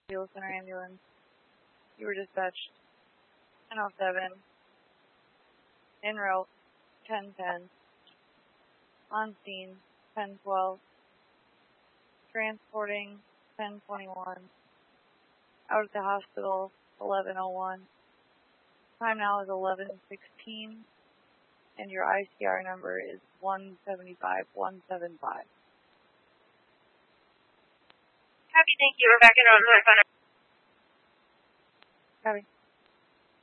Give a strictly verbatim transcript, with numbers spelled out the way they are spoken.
Field Center ambulance. You were dispatched ten oh seven, en route ten ten, on scene ten twelve, transporting ten twenty-one, out at the hospital eleven oh one. Time now is eleven sixteen, and your I C R number is one seven five one seven five. Copy, thank you. We're back in on North. Copy.